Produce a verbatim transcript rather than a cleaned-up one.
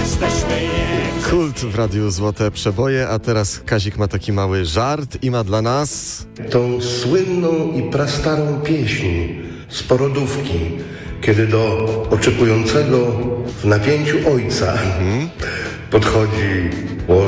jesteśmy nie. Kult w Radiu Złote Przeboje, a teraz Kazik ma taki mały żart i ma dla nas... Tą słynną i prastarą pieśń z porodówki, kiedy do oczekującego w napięciu ojca mhm. podchodzi